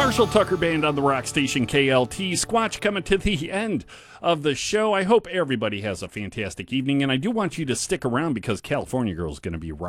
Marshall Tucker Band on the rock station KLT. Squatch coming to the end of the show. I hope everybody has a fantastic evening, and I do want you to stick around because California Girl is going to be